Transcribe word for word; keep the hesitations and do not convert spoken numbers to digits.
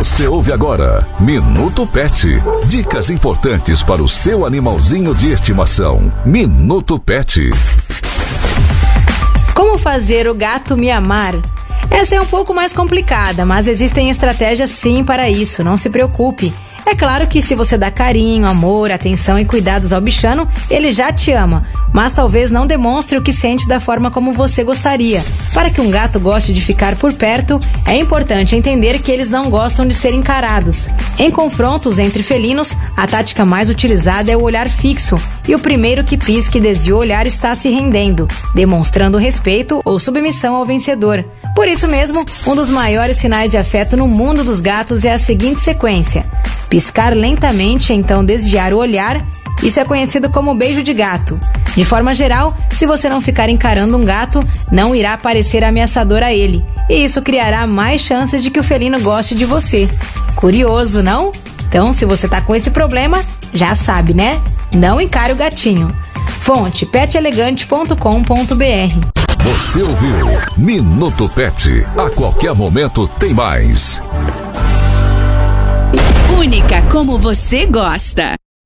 Você ouve agora Minuto Pet. Dicas importantes para o seu animalzinho de estimação. Minuto Pet. Como fazer o gato me amar? Essa é um pouco mais complicada, mas existem estratégias sim para isso, não se preocupe. É claro que se você dá carinho, amor, atenção e cuidados ao bichano, ele já te ama, mas talvez não demonstre o que sente da forma como você gostaria. Para que um gato goste de ficar por perto, é importante entender que eles não gostam de ser encarados. Em confrontos entre felinos, a tática mais utilizada é o olhar fixo, e o primeiro que pisca e desvia o olhar está se rendendo, demonstrando respeito ou submissão ao vencedor. Por isso mesmo, um dos maiores sinais de afeto no mundo dos gatos é a seguinte sequência: piscar lentamente, então desviar o olhar. Isso é conhecido como beijo de gato. De forma geral, se você não ficar encarando um gato, não irá parecer ameaçador a ele, e isso criará mais chances de que o felino goste de você. Curioso, não? Então, se você tá com esse problema, já sabe, né? Não encare o gatinho. Fonte pet elegante ponto com ponto b r. Você ouviu Minuto Pet. A qualquer momento tem mais. Única como você gosta.